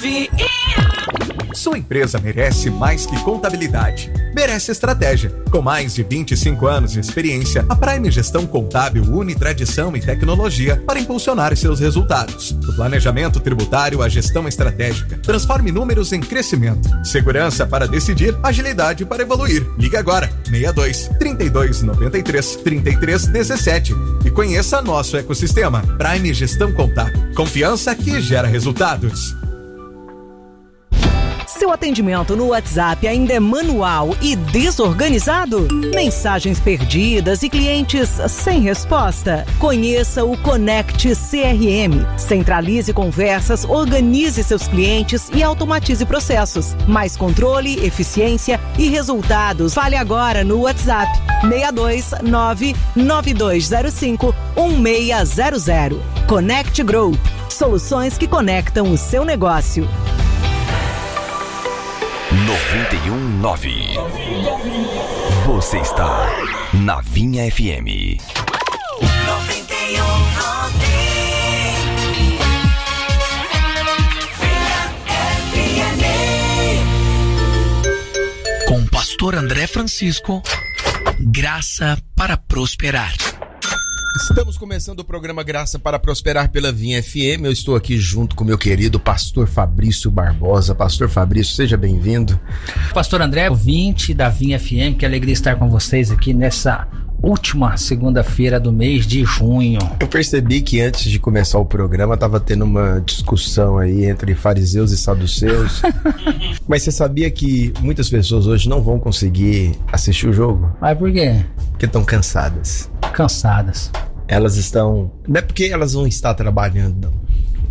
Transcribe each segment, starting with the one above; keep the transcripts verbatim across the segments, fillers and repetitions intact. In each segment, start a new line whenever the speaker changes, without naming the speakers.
F M.
Sua empresa merece mais que contabilidade. Merece estratégia. Com mais de vinte e cinco anos de experiência, a Prime Gestão Contábil une tradição e tecnologia para impulsionar seus resultados. Do planejamento tributário à gestão estratégica. Transforme números em crescimento. Segurança para decidir, agilidade para evoluir. Ligue agora, seis dois, trinta e dois, noventa e três, trinta e três, dezessete e conheça nosso ecossistema. Prime Gestão Contábil. Confiança que gera resultados.
Seu atendimento no WhatsApp ainda é manual e desorganizado? Mensagens perdidas e clientes sem resposta? Conheça o Connect C R M. Centralize conversas, organize seus clientes e automatize processos. Mais controle, eficiência e resultados. Fale agora no WhatsApp seis dois nove, nove dois zero cinco, um seis zero zero. Connect Group. Soluções que conectam o seu negócio.
noventa e um nove. Você está na Vinha F M.
noventa e um nove. Vinha F M.
Com o pastor André Francisco, Graça para Prosperar.
Estamos começando o programa Graça para Prosperar pela Vinha F M. Eu estou aqui junto com meu querido pastor Fabrício Barbosa. Pastor Fabrício, seja bem-vindo.
Pastor André, ouvinte da Vinha F M, que alegria estar com vocês aqui nessa última segunda-feira do mês de junho.
Eu percebi que antes de começar o programa estava tendo uma discussão aí entre fariseus e saduceus. Mas você sabia que muitas pessoas hoje não vão conseguir assistir o jogo?
Mas por quê?
Porque estão cansadas.
Cansadas.
Elas estão... Não é porque elas vão estar trabalhando, não.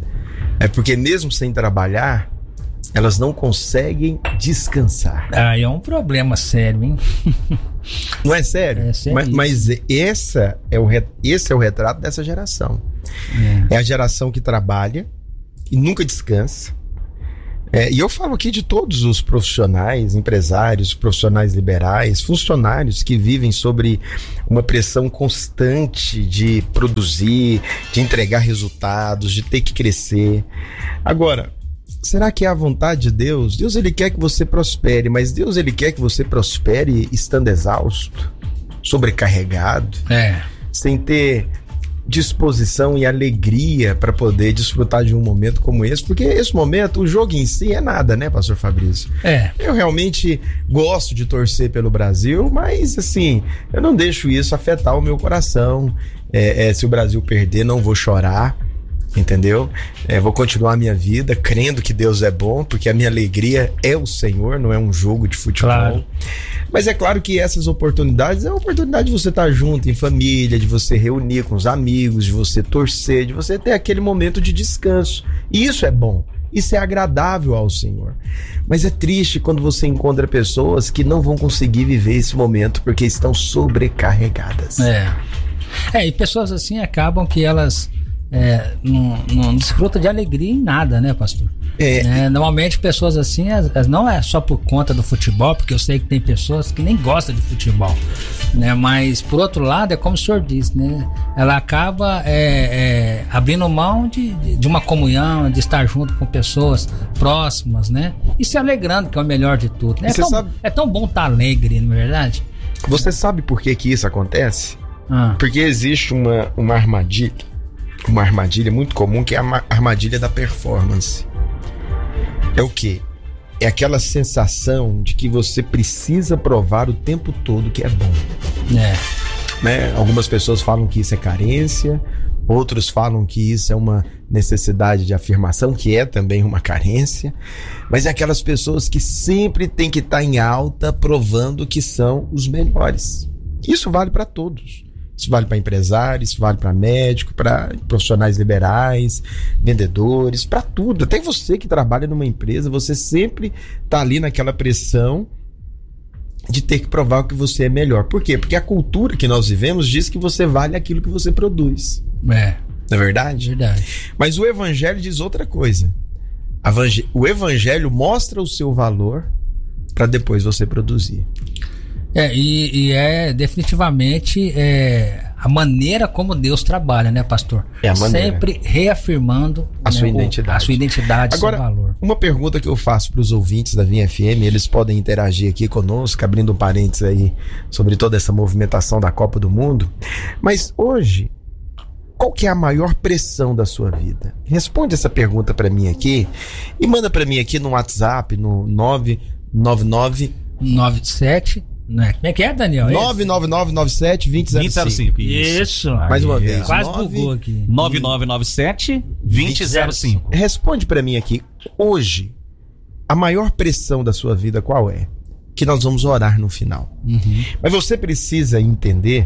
É porque mesmo sem trabalhar, elas não conseguem descansar.
Ah, é um problema sério, hein?
Não é sério?
É sério.
Mas, mas essa é o, esse é o retrato dessa geração. É, é a geração que trabalha e nunca descansa. É, e eu falo aqui de todos os profissionais, empresários, profissionais liberais, funcionários que vivem sobre uma pressão constante de produzir, de entregar resultados, de ter que crescer. Agora, será que é a vontade de Deus? Deus, ele quer que você prospere, mas Deus, ele quer que você prospere estando exausto, sobrecarregado,
é.
sem ter disposição e alegria para poder desfrutar de um momento como esse, porque esse momento, o jogo em si é nada, né, pastor Fabrício?
É.
Eu realmente gosto de torcer pelo Brasil, mas assim, eu não deixo isso afetar o meu coração. É, é, se o Brasil perder, não vou chorar, entendeu? É, vou continuar a minha vida crendo que Deus é bom, porque a minha alegria é o Senhor, não é um jogo de futebol.
Claro.
Mas é claro que essas oportunidades é a oportunidade de você estar junto em família, de você reunir com os amigos, de você torcer, de você ter aquele momento de descanso. E isso é bom, isso é agradável ao Senhor. Mas é triste quando você encontra pessoas que não vão conseguir viver esse momento porque estão sobrecarregadas.
É, é e pessoas assim acabam que elas é, não, não desfrutam de alegria em nada, né, pastor?
É.
É, normalmente pessoas assim, as, as não é só por conta do futebol, porque eu sei que tem pessoas que nem gostam de futebol, né? Mas por outro lado, é como o senhor disse, né? Ela acaba é, é, abrindo mão de, de uma comunhão, de estar junto com pessoas próximas, né? E se alegrando, que é o melhor de tudo, né? É, tão,
sabe...
é tão bom estar alegre, não é verdade?
Você sabe por que que isso acontece?
Ah.
Porque existe uma, uma armadilha, uma armadilha muito comum, que é a armadilha da performance. É o quê? É aquela sensação de que você precisa provar o tempo todo que é bom.
É.
Né? Algumas pessoas falam que isso é carência, outros falam que isso é uma necessidade de afirmação, que é também uma carência. Mas é aquelas pessoas que sempre tem que estar em alta, provando que são os melhores. Isso vale para todos. Isso vale para empresários, isso vale para médico, para profissionais liberais, vendedores, para tudo. Até você que trabalha numa empresa, você sempre tá ali naquela pressão de ter que provar que você é melhor. Por quê? Porque a cultura que nós vivemos diz que você vale aquilo que você produz.
É.
Não é verdade?
Verdade.
Mas o evangelho diz outra coisa. O evangelho mostra o seu valor para depois você produzir.
É, e, e é definitivamente é, a maneira como Deus trabalha, né, pastor?
É a maneira.
Sempre reafirmando
A
né,
sua
o-
identidade.
a sua identidade,
Agora,
seu valor.
uma pergunta que eu faço para os ouvintes da Vinha F M, eles podem interagir aqui conosco, abrindo um parênteses aí sobre toda essa movimentação da Copa do Mundo. Mas hoje, qual que é a maior pressão da sua vida? Responde essa pergunta para mim aqui e manda para mim aqui no WhatsApp, no nove nove nove
nove sete, né? Como é que é, Daniel?
nove nove nove nove sete dois zero cinco.
vinte zero cinco.
Isso.
Mais uma vez.
Quase
nove-
bugou aqui.
nove nove nove sete dois zero cinco.
Responde pra mim aqui, hoje, a maior pressão da sua vida qual é? Que nós vamos orar no final.
Uhum.
Mas você precisa entender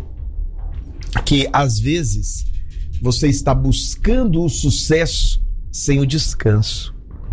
que, às vezes, você está buscando o sucesso sem o descanso.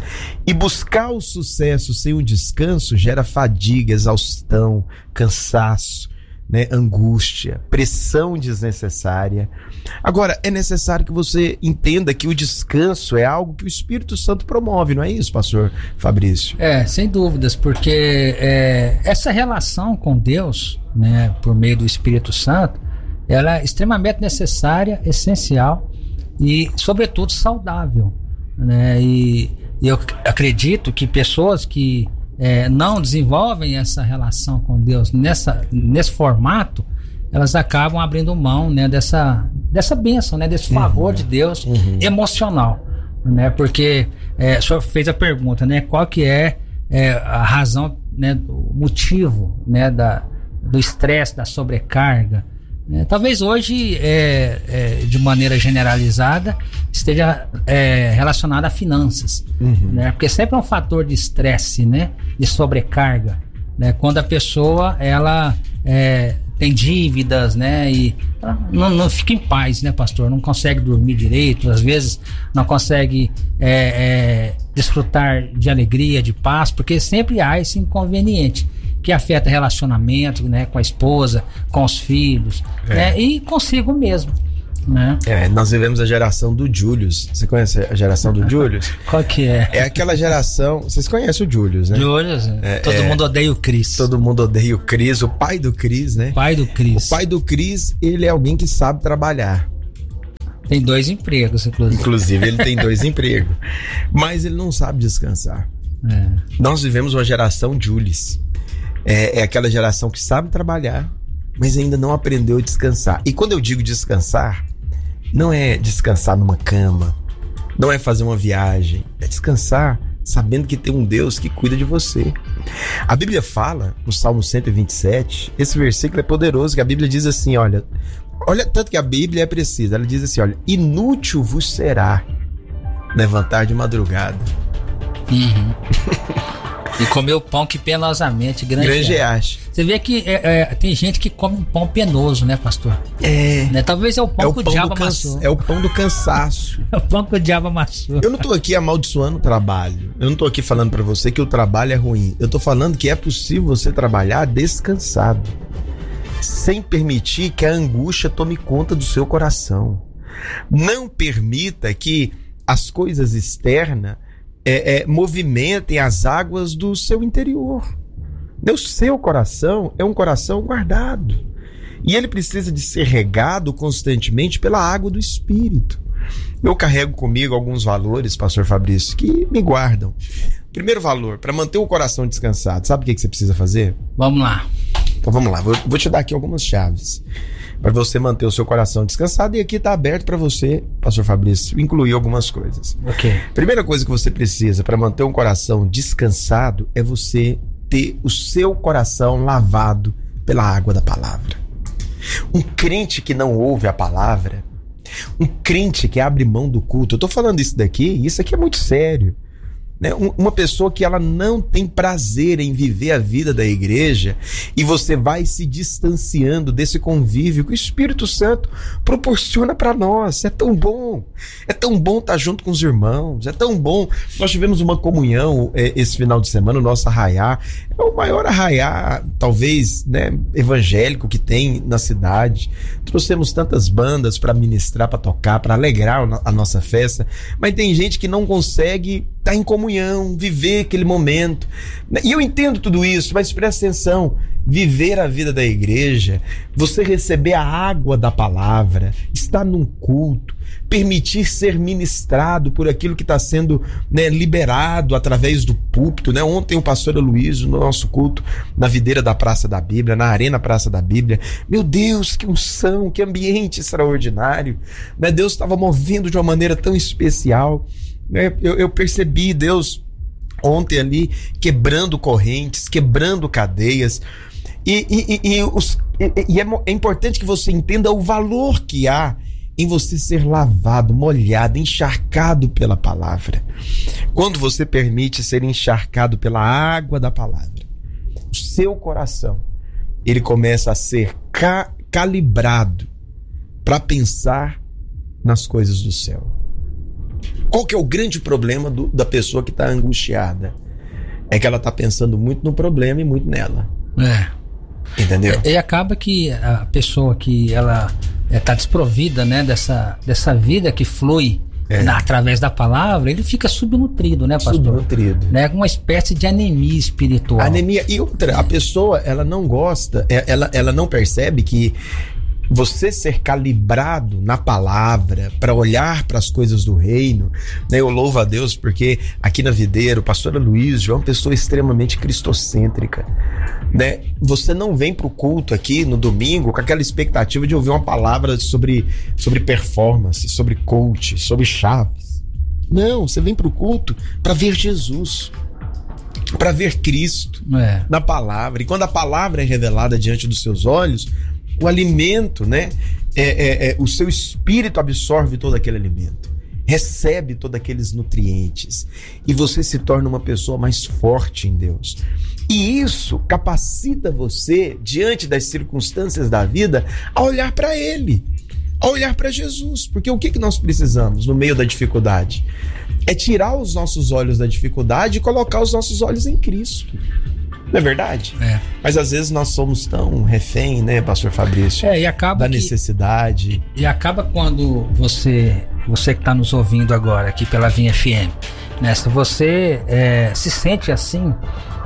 E buscar o sucesso sem o descanso gera fadiga, exaustão, cansaço, né, angústia, pressão desnecessária. Agora, é necessário que você entenda que o descanso é algo que o Espírito Santo promove, não é isso, pastor Fabrício?
É, sem dúvidas, porque é, essa relação com Deus, né, por meio do Espírito Santo, ela é extremamente necessária, essencial e, sobretudo, saudável, né? E eu acredito que pessoas que é, não desenvolvem essa relação com Deus nessa, nesse formato, elas acabam abrindo mão, né, dessa, dessa bênção, né, desse favor
Uhum.
de Deus
Uhum.
emocional, né? Porque é, o senhor fez a pergunta, né? Qual que é, é a razão, né, o motivo, né, da, do estresse, da sobrecarga? né? Talvez hoje, é, é, de maneira generalizada, esteja é, relacionado a finanças,
Uhum.
né? Porque sempre é um fator de estresse, né? De sobrecarga, né? Quando a pessoa ela é, tem dívidas, né? E ela não, não fica em paz, né, pastor? Não consegue dormir direito, às vezes não consegue é, é, desfrutar de alegria, de paz, porque sempre há esse inconveniente que afeta relacionamento, né, com a esposa, com os filhos,
É.
né, e consigo mesmo, né?
É, nós vivemos a geração do Julius. Você conhece a geração do Julius?
Qual que é?
É aquela geração... Vocês conhecem o Julius, né?
Julius,
É,
todo
é.
mundo odeia o Cris.
Todo mundo odeia o Cris, o pai do Cris, né?
Pai do Cris.
O pai do Cris, ele é alguém que sabe trabalhar.
Tem dois empregos, inclusive.
Inclusive, ele tem dois empregos. Mas ele não sabe descansar.
É.
Nós vivemos uma geração Julius. É, é aquela geração que sabe trabalhar, mas ainda não aprendeu a descansar. E quando eu digo descansar, não é descansar numa cama, não é fazer uma viagem, é descansar sabendo que tem um Deus que cuida de você. A Bíblia fala, no Salmo cento e vinte e sete, esse versículo é poderoso, que a Bíblia diz assim, olha, olha tanto que a Bíblia é precisa, ela diz assim, olha, inútil vos será levantar de madrugada.
Uhum. E comer o pão que penosamente grande,
Grande
é.
acha.
Você vê que é, é, tem gente que come um pão penoso, né, pastor?
É.
Né? Talvez é o pão
É o
que o
pão,
diabo
do cansa-
amassou.
é o pão do cansaço.
É o pão que o diabo amassou.
Eu não tô aqui amaldiçoando o trabalho. Eu não tô aqui falando pra você que o trabalho é ruim. Eu tô falando que é possível você trabalhar descansado, sem permitir que a angústia tome conta do seu coração. Não permita que as coisas externas é, é, movimentem as águas do seu interior. O seu coração é um coração guardado. E ele precisa de ser regado constantemente pela água do Espírito. Eu carrego comigo alguns valores, pastor Fabrício, que me guardam. Primeiro valor, para manter o coração descansado, sabe o que que você precisa fazer?
Vamos lá.
Então vamos lá, vou, vou te dar aqui algumas chaves para você manter o seu coração descansado, e aqui está aberto para você, pastor Fabrício, incluir algumas coisas.
Ok.
Primeira coisa que você precisa para manter um coração descansado é você ter o seu coração lavado pela água da palavra. Um crente que não ouve a palavra, um crente que abre mão do culto, eu tô falando isso daqui, isso aqui é muito sério, né? Um, uma pessoa que ela não tem prazer em viver a vida da igreja, e você vai se distanciando desse convívio que o Espírito Santo proporciona para nós. É tão bom, é tão bom estar junto com os irmãos, é tão bom. Nós tivemos uma comunhão é, esse final de semana, o nosso arraiá, é o maior arraiá, talvez, né, evangélico que tem na cidade. Trouxemos tantas bandas para ministrar, para tocar, para alegrar a nossa festa, mas tem gente que não consegue estar em comunhão, viver aquele momento. E eu entendo tudo isso, mas presta atenção, viver a vida da igreja, você receber a água da palavra, estar num culto, permitir ser ministrado por aquilo que está sendo, né, liberado através do púlpito, né? Ontem o pastor Aloysio, no nosso culto, na videira da Praça da Bíblia, na Arena Praça da Bíblia, meu Deus, que unção, que ambiente extraordinário, né? Deus estava movendo de uma maneira tão especial, né? eu, eu percebi Deus ontem ali quebrando correntes, quebrando cadeias, e, e, e, e, os, e, e é, é importante que você entenda o valor que há em você ser lavado, molhado, encharcado pela palavra. Quando você permite ser encharcado pela água da palavra, o seu coração, ele começa a ser ca- calibrado para pensar nas coisas do céu. Qual que é o grande problema do, da pessoa que está angustiada? É que ela está pensando muito no problema e muito nela.
É.
Entendeu?
E, e acaba que a pessoa que ela está desprovida, né, dessa, dessa vida que flui é. na, através da palavra, ele fica subnutrido, né, pastor?
Subnutrido.
Né, uma espécie de anemia espiritual.
Anemia. E outra, a pessoa, ela não gosta, ela, ela não percebe que você ser calibrado na palavra para olhar para as coisas do reino, né? Eu louvo a Deus porque aqui na Videira o pastor Aloysio é uma pessoa extremamente cristocêntrica, né? Você não vem para o culto aqui no domingo com aquela expectativa de ouvir uma palavra sobre, sobre performance, sobre coach, sobre chaves. Não, você vem para o culto para ver Jesus, para ver Cristo é. na palavra. E quando a palavra é revelada diante dos seus olhos, o alimento, né? É, é, é, o seu espírito absorve todo aquele alimento, recebe todos aqueles nutrientes e você se torna uma pessoa mais forte em Deus. E isso capacita você, diante das circunstâncias da vida, a olhar para Ele, a olhar para Jesus. Porque o que, que nós precisamos no meio da dificuldade? É tirar os nossos olhos da dificuldade e colocar os nossos olhos em Cristo. Não é verdade?
É.
Mas às vezes nós somos tão refém, né, pastor Fabrício?
É, e acaba
da
que,
necessidade.
E acaba quando você, você que está nos ouvindo agora aqui pela Vinha F M, né, se você é, se sente assim,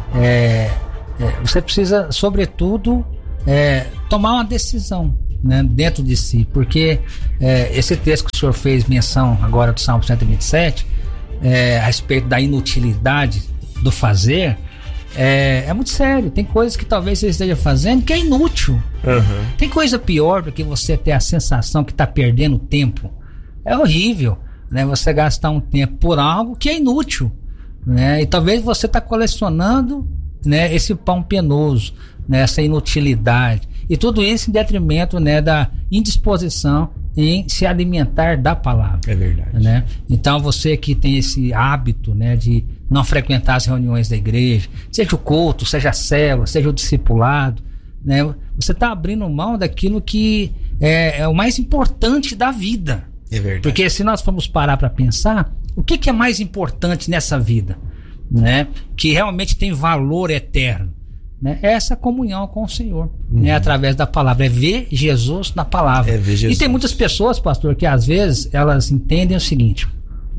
é, é, você precisa, sobretudo, é, tomar uma decisão, né, dentro de si, porque é, esse texto que o senhor fez menção agora do Salmo cento e vinte e sete, é, a respeito da inutilidade do fazer, É, é muito sério. Tem coisas que talvez você esteja fazendo que é inútil. Uhum. Tem coisa pior do que você ter a sensação que está perdendo tempo. É horrível, né? Você gastar um tempo por algo que é inútil, né? E talvez você está colecionando, né, esse pão penoso, né, essa inutilidade. E tudo isso em detrimento, né, da indisposição em se alimentar da palavra.
É verdade.
Né? Então você que tem esse hábito, né, de não frequentar as reuniões da igreja, seja o culto, seja a célula, seja o discipulado, né, você está abrindo mão daquilo que é, é o mais importante da vida.
É verdade.
Porque se nós formos parar para pensar, o que, que é mais importante nessa vida, né, que realmente tem valor eterno? Né? É essa comunhão com o Senhor, uhum. né? Através da palavra, é ver Jesus na palavra.
É ver Jesus.
E tem muitas pessoas, pastor, que às vezes elas entendem o seguinte,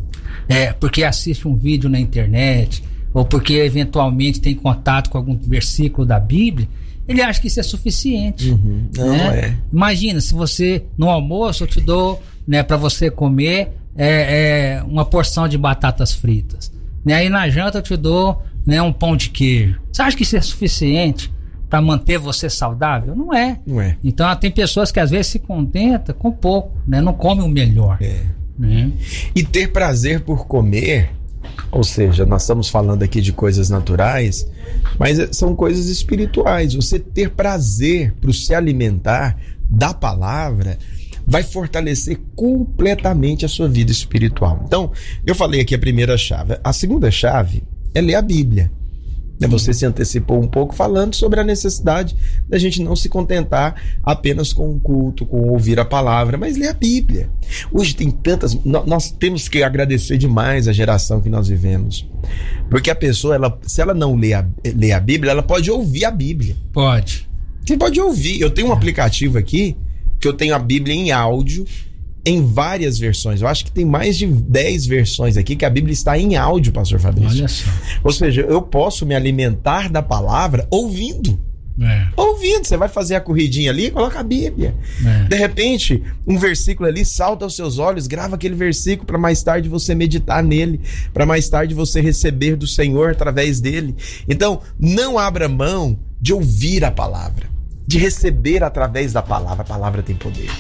é, porque assiste um vídeo na internet, ou porque eventualmente tem contato com algum versículo da Bíblia, ele acha que isso é suficiente.
Uhum. Não,
né?
é.
Imagina, se você, no almoço, eu te dou, né, para você comer é, é, uma porção de batatas fritas, né? Aí na janta eu te dou, né, um pão de queijo. Você acha que isso é suficiente para manter você saudável? Não é.
Não é.
Então tem pessoas que às vezes se contentam com pouco, né? Não comem o melhor.
É.
Né?
E ter prazer por comer, ou seja, nós estamos falando aqui de coisas naturais, mas são coisas espirituais. Você ter prazer por se alimentar da palavra vai fortalecer completamente a sua vida espiritual. Então, eu falei aqui a primeira chave. A segunda chave é ler a Bíblia. Você se antecipou um pouco falando sobre a necessidade da gente não se contentar apenas com o culto, com ouvir a palavra, mas ler a Bíblia. Hoje tem tantas... Nós temos que agradecer demais a geração que nós vivemos. Porque a pessoa, ela, se ela não lê a, lê a Bíblia, ela pode ouvir a Bíblia.
Pode.
Você pode ouvir. Eu tenho um aplicativo aqui que eu tenho a Bíblia em áudio em várias versões. Eu acho que tem mais de dez versões aqui que a Bíblia está em áudio, pastor Fabrício.
Olha só.
Ou seja, eu posso me alimentar da palavra ouvindo.
É.
Ouvindo, você vai fazer a corridinha ali, coloca a Bíblia.
É.
De repente, um versículo ali salta aos seus olhos, grava aquele versículo para mais tarde você meditar nele, para mais tarde você receber do Senhor através dele. Então, não abra mão de ouvir a palavra, de receber através da palavra. A palavra tem poder.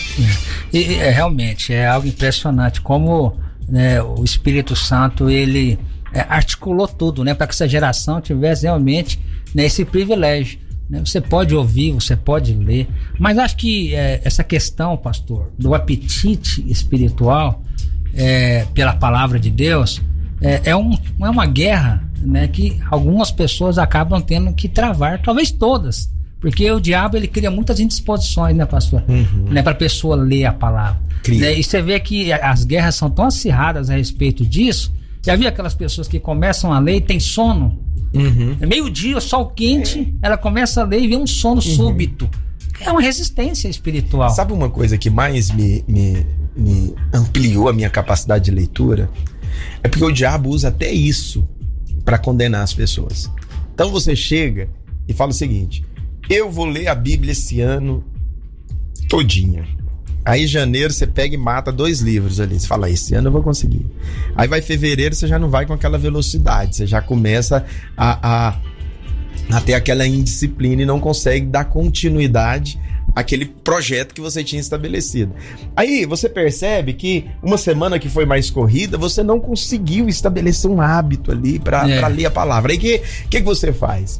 É. E é, realmente é algo impressionante como, né, o Espírito Santo ele é, articulou tudo, né, para que essa geração tivesse realmente, né, esse privilégio. Você pode ouvir, você pode ler, mas acho que é, essa questão, pastor, do apetite espiritual é, pela palavra de Deus é, é, um, é uma guerra, né, que algumas pessoas acabam tendo que travar, talvez todas, porque o diabo ele cria muitas indisposições, né, pastor, uhum. né, para a pessoa ler a palavra. Né, e você vê que as guerras são tão acirradas a respeito disso. Já viu aquelas pessoas que começam a ler e tem sono? Uhum. É meio-dia, sol quente, é. ela começa a ler e vem um sono uhum. súbito. É uma resistência espiritual.
Sabe uma coisa que mais me, me, me ampliou a minha capacidade de leitura? É porque o diabo usa até isso para condenar as pessoas. Então você chega e fala o seguinte: eu vou ler a Bíblia esse ano todinha. Aí em janeiro você pega e mata dois livros ali. Você fala, esse ano eu vou conseguir. Aí vai fevereiro, você já não vai com aquela velocidade. Você já começa a, a, a ter aquela indisciplina e não consegue dar continuidade àquele projeto que você tinha estabelecido. Aí você percebe que uma semana que foi mais corrida, você não conseguiu estabelecer um hábito ali para é. ler a palavra. Aí o que, que, que você faz?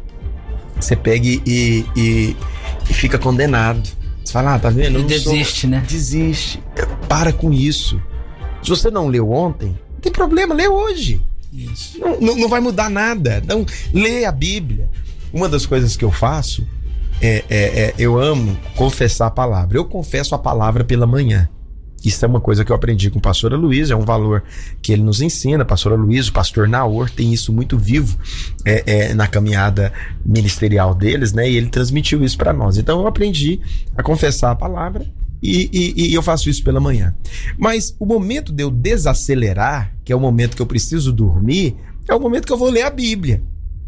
Você pega e, e, e, e fica condenado. Você fala, ah, tá vendo?
E desiste, sou... né?
Desiste. Para com isso. Se você não leu ontem, não tem problema, lê hoje. Isso. Não, não, não vai mudar nada. Então, lê a Bíblia. Uma das coisas que eu faço é, é, é eu amo confessar a palavra. Eu confesso a palavra pela manhã. Isso é uma coisa que eu aprendi com o pastor Aloysio, é um valor que ele nos ensina. Pastor Aloysio, o pastor Naor tem isso muito vivo é, é, na caminhada ministerial deles, né? E ele transmitiu isso para nós. Então eu aprendi a confessar a palavra e, e, e eu faço isso pela manhã. Mas o momento de eu desacelerar, que é o momento que eu preciso dormir, é o momento que eu vou ler a Bíblia.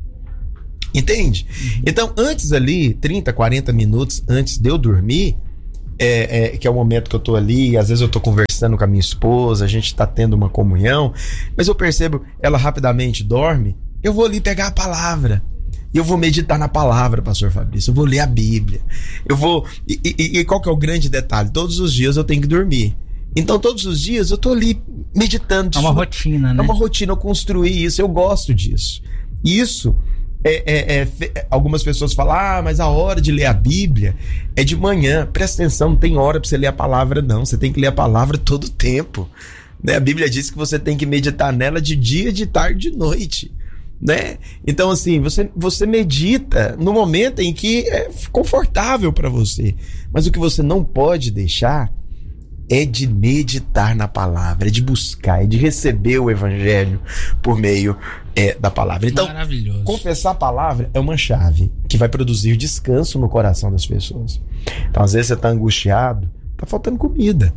Entende? Então antes ali, trinta, quarenta minutos antes de eu dormir, É, é, que é o momento que eu tô ali, às vezes eu tô conversando com a minha esposa, a gente tá tendo uma comunhão, mas eu percebo, ela rapidamente dorme, eu vou ali pegar a palavra, e eu vou meditar na palavra, pastor Fabrício, eu vou ler a Bíblia, eu vou, e, e, e qual que é o grande detalhe? Todos os dias eu tenho que dormir, então todos os dias eu tô ali meditando.
É uma rotina, né?
É uma rotina, eu construí isso, eu gosto disso. Isso É, é, é, algumas pessoas falam, ah, mas a hora de ler a Bíblia é de manhã. Presta atenção, não tem hora para você ler a palavra, não. Você tem que ler a palavra todo o tempo, né? A Bíblia diz que você tem que meditar nela de dia, de tarde, de noite, né? Então assim, você, você medita no momento em que é confortável para você, mas o que você não pode deixar é de meditar na palavra, é de buscar, é de receber o evangelho por meio é, da palavra. Então, confessar a palavra é uma chave que vai produzir descanso no coração das pessoas. Então, às vezes você está angustiado, está faltando comida.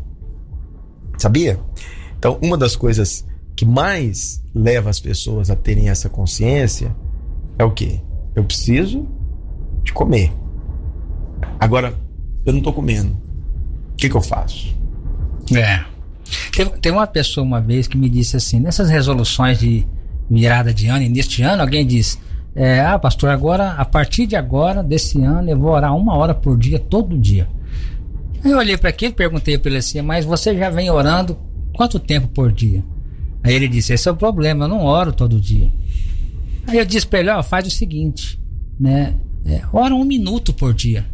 Sabia? Então, uma das coisas que mais leva as pessoas a terem essa consciência é o quê? Eu preciso de comer. Agora, eu não estou comendo. O que que eu faço?
É. Tem, tem uma pessoa uma vez que me disse assim, nessas resoluções de virada de ano, e neste ano alguém disse, é, ah pastor, agora, a partir de agora, desse ano, eu vou orar uma hora por dia, todo dia. Aí eu olhei para aquilo e perguntei para ele assim, mas você já vem orando quanto tempo por dia? Aí ele disse, esse é o problema, eu não oro todo dia. Aí eu disse para ele, ó, faz o seguinte, né, é, ora um minuto por dia,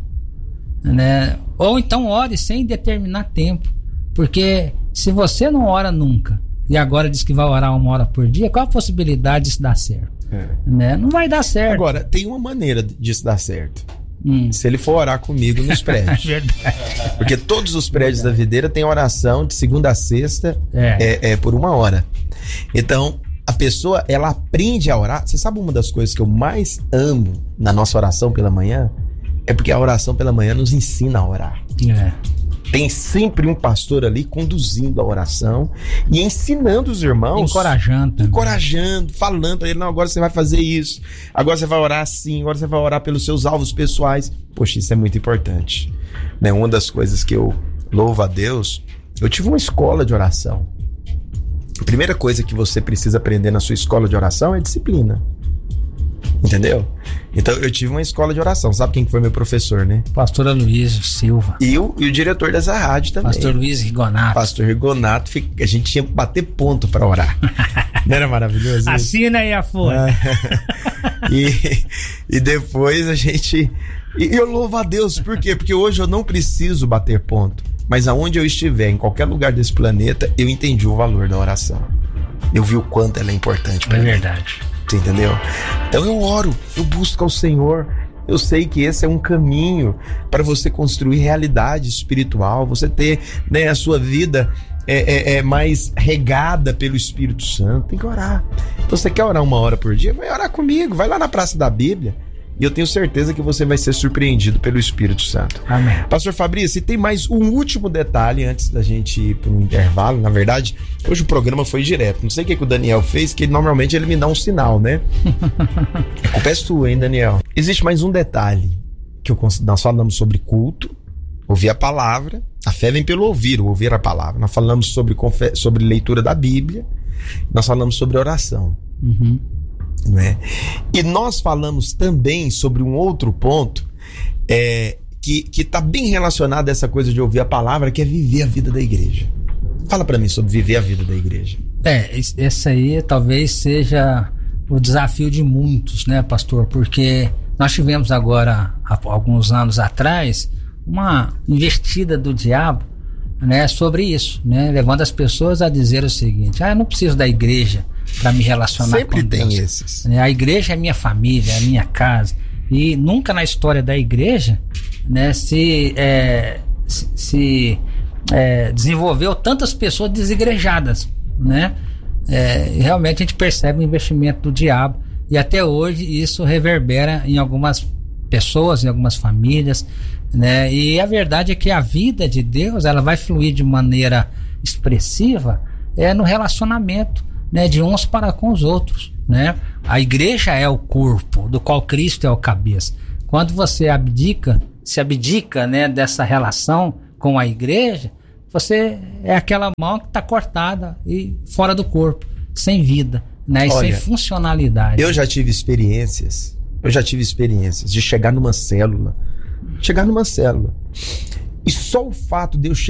né, ou então ore sem determinar tempo. Porque se você não ora nunca e agora diz que vai orar uma hora por dia, qual a possibilidade disso dar certo? É. Né? Não vai dar certo.
Agora, tem uma maneira disso dar certo. Hum. Se ele for orar comigo nos prédios. Verdade. Porque todos os prédios Verdade. Da Videira tem oração de segunda a sexta é. É, é, por uma hora. Então, a pessoa, ela aprende a orar. Você sabe uma das coisas que eu mais amo na nossa oração pela manhã? É porque a oração pela manhã nos ensina a orar.
É.
Tem sempre um pastor ali conduzindo a oração e ensinando os irmãos.
Encorajando também.
Encorajando, falando para ele, não, agora você vai fazer isso, agora você vai orar assim, agora você vai orar pelos seus alvos pessoais. Poxa, isso é muito importante. Né? Uma das coisas que eu louvo a Deus, eu tive uma escola de oração. A primeira coisa que você precisa aprender na sua escola de oração é disciplina. Entendeu? Então eu tive uma escola de oração. Sabe quem foi meu professor, né?
Pastor Luiz Silva.
E o, e o diretor dessa rádio também.
Pastor Luiz Rigonato.
Pastor Rigonato. A gente tinha que bater ponto pra orar. Não era maravilhoso?
Assina aí a folha.
e, e depois a gente... E eu louvo a Deus. Por quê? Porque hoje eu não preciso bater ponto. Mas aonde eu estiver, em qualquer lugar desse planeta, eu entendi o valor da oração. Eu vi o quanto ela é importante pra
mim.
É
verdade.
Você entendeu? Então eu oro, eu busco ao Senhor. Eu sei que esse é um caminho para você construir realidade espiritual, você ter, né, a sua vida é, é, é mais regada pelo Espírito Santo. Tem que orar. Então você quer orar uma hora por dia? Vai orar comigo, vai lá na Praça da Bíblia. E eu tenho certeza que você vai ser surpreendido pelo Espírito Santo.
Amém.
Pastor Fabrício, e tem mais um último detalhe antes da gente ir para um intervalo. Na verdade, hoje o programa foi direto. Não sei o que, que o Daniel fez, que normalmente ele me dá um sinal, né? A culpa é sua, hein, Daniel? Existe mais um detalhe que eu, nós falamos sobre culto, ouvir a palavra. A fé vem pelo ouvir, o ouvir a palavra. Nós falamos sobre, sobre leitura da Bíblia. Nós falamos sobre oração.
Uhum.
Né? E nós falamos também sobre um outro ponto é, que que está bem relacionado a essa coisa de ouvir a palavra, que é viver a vida da igreja. Fala para mim sobre viver a vida da igreja.
É, esse aí talvez seja o desafio de muitos, né, pastor? Porque nós tivemos agora, há alguns anos atrás, uma investida do diabo, né, sobre isso, né, levando as pessoas a dizer o seguinte: ah, eu não preciso da igreja para me relacionar
Sempre
com Deus.
Sempre tem esses.
A igreja é minha família, é a minha casa. E nunca na história da igreja, né, se, é, se, se é, desenvolveu tantas pessoas desigrejadas, né? É, realmente a gente percebe o investimento do diabo. E até hoje isso reverbera em algumas pessoas, em algumas famílias, né? E a verdade é que a vida de Deus, ela vai fluir de maneira expressiva é, no relacionamento, né, de uns para com os outros, né? A igreja é o corpo do qual Cristo é o cabeça. Quando você abdica, se abdica, né, dessa relação com a igreja, você é aquela mão que está cortada e fora do corpo, sem vida, né, e
Olha,
sem funcionalidade.
Eu já tive experiências, eu já tive experiências de chegar numa célula, chegar numa célula, e só o fato de eu chegar